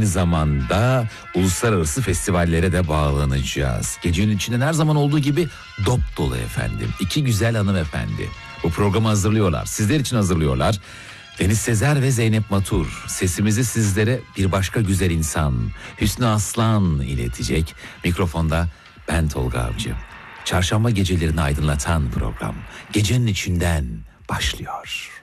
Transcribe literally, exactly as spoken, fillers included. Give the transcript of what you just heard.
aynı zamanda uluslararası festivallere de bağlanacağız. Gecenin içinden her zaman olduğu gibi dop dolu efendim. İki güzel hanımefendi bu programı hazırlıyorlar. Sizler için hazırlıyorlar. Deniz Sezer ve Zeynep Matur sesimizi sizlere bir başka güzel insan Hüsnü Aslan iletecek. Mikrofonda ben Tolga Avcı. Çarşamba gecelerini aydınlatan program Gecenin içinden başlıyor.